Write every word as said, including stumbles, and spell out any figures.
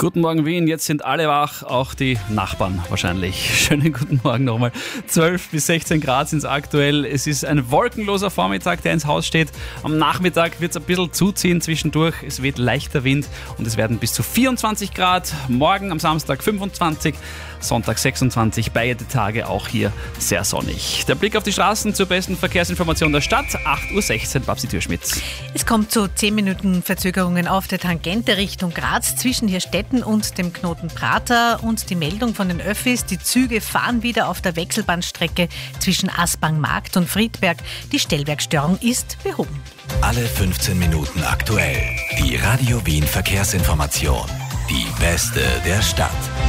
Guten Morgen Wien, jetzt sind alle wach, auch die Nachbarn wahrscheinlich. Schönen guten Morgen nochmal. zwölf bis sechzehn Grad sind es aktuell. Es ist ein wolkenloser Vormittag, der ins Haus steht. Am Nachmittag wird es ein bisschen zuziehen zwischendurch. Es weht leichter Wind und es werden bis zu vierundzwanzig Grad. Morgen am Samstag fünfundzwanzig, Sonntag sechsundzwanzig. Beide Tage auch hier sehr sonnig. Der Blick auf die Straßen zur besten Verkehrsinformation der Stadt. acht Uhr sechzehn, Babsi Türschmidt. Es kommt zu zehn Minuten Verzögerungen auf der Tangente Richtung Graz zwischen Hirstetten und dem Knoten Prater. Und die Meldung von den Öffis, die Züge fahren wieder auf der Wechselbahnstrecke zwischen Aspang-Markt und Friedberg. Die Stellwerkstörung ist behoben. Alle fünfzehn Minuten aktuell. Die Radio Wien Verkehrsinformation. Die beste der Stadt.